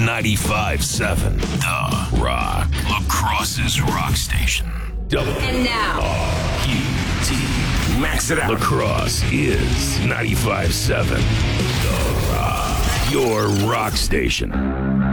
95.7 The Rock. La Crosse's rock station. And now, WQT. Max it out. La Crosse is 95.7 The Rock. Your rock station.